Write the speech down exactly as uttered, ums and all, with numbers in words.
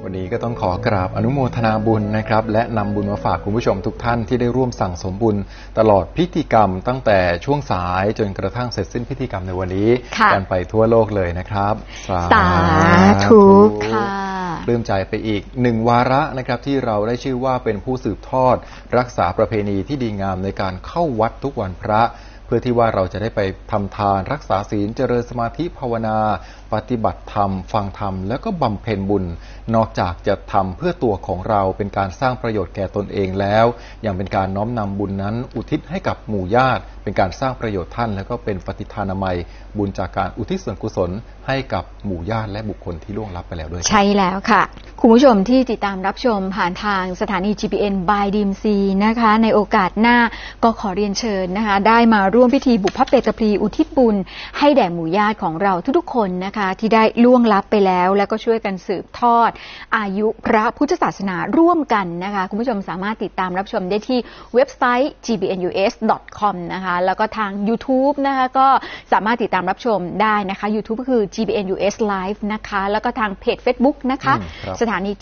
วันนี้ก็ต้องขอกราบอนุโมทนาบุญนะครับและนำบุญมาฝากคุณผู้ชมทุกท่านที่ได้ร่วมสั่งสมบุญตลอดพิธีกรรมตั้งแต่ช่วงสายจนกระทั่งเสร็จสิ้นพิธีกรรมในวันนี้กันไปทั่วโลกเลยนะครับสาธุค่ะปลื้มใจไปอีกหนึ่งวาระนะครับที่เราได้ชื่อว่าเป็นผู้สืบทอดรักษาประเพณีที่ดีงามในการเข้าวัดทุกวันพระเพื่อที่ว่าเราจะได้ไปทำทานรักษาศีลเจริญสมาธิภาวนาปฏิบัติธรรมฟังธรรมแล้วก็บำเพ็ญบุญนอกจากจะทำเพื่อตัวของเราเป็นการสร้างประโยชน์แก่ตนเองแล้วยังเป็นการน้อมนำบุญนั้นอุทิศให้กับหมู่ญาติเป็นการสร้างประโยชน์ท่านแล้วก็เป็นปฏิทานามัยบุญจากการอุทิศส่วนกุศลให้กับหมู่ญาติและบุคคลที่ล่วงลับไปแล้วด้วยใช่แล้วค่ะคุณผู้ชมที่ติดตามรับชมผ่านทางสถานี จี พี เอ็น by ดี เอ็ม ซี นะคะในโอกาสหน้าก็ขอเรียนเชิญนะคะได้มาร่วมพิธีบุพเพตพลีอุทิศบุญให้แด่หมู่ญาติของเราทุกๆคนนะคะที่ได้ล่วงลับไปแล้วแล้วก็ช่วยกันสืบทอดอายุพระพุทธศาสนาร่วมกันนะคะคุณผู้ชมสามารถติดตามรับชมได้ที่เว็บไซต์ จี บี เอ็น ยู เอส ดอท คอม นะคะแล้วก็ทาง YouTube นะคะก็สามารถติดตามรับชมได้นะคะ YouTube ก็คือ จี บี เอ็น ยู เอส Live นะคะแล้วก็ทางเพจ Facebook นะคะสถานี